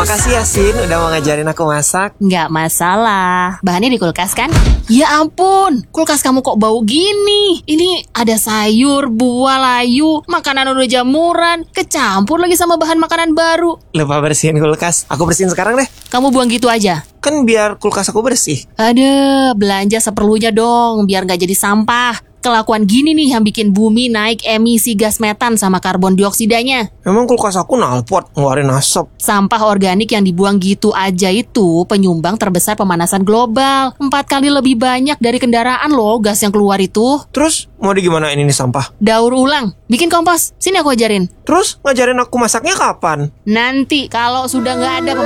Makasih ya Sin, udah mau ngajarin aku masak. Nggak masalah. Bahannya di kulkas kan? Ya ampun, kulkas kamu kok bau gini? Ini ada sayur, buah, layu, makanan udah jamuran, kecampur lagi sama bahan makanan baru. Lupa bersihin kulkas. Aku bersihin sekarang deh. Kamu buang gitu aja? Kan biar kulkas aku bersih. Ada, belanja seperlunya dong, biar nggak jadi sampah. Kelakuan gini nih yang bikin bumi naik emisi gas metan sama karbon dioksidanya. Emang kulkas aku knalpot ngeluarin asap. Sampah organik yang dibuang gitu aja itu penyumbang terbesar pemanasan global. 4 kali lebih banyak dari kendaraan loh gas yang keluar itu. Terus mau digimanain ini sampah? Daur ulang, bikin kompos. Sini aku ajarin. Terus ngajarin aku masaknya kapan? Nanti kalau sudah nggak ada